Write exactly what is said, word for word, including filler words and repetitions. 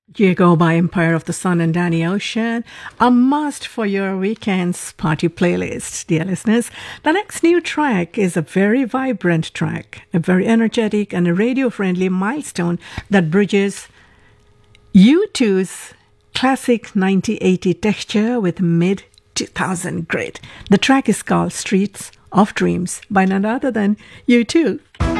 You go by Empire of the Sun and Danny Ocean, a must for your weekend's party playlist, dear listeners. The next new track is a very vibrant track, a very energetic and a radio-friendly milestone that bridges U two's classic nineteen eighty texture with mid two thousand grit. The track is called Streets of Dreams by none other than U two.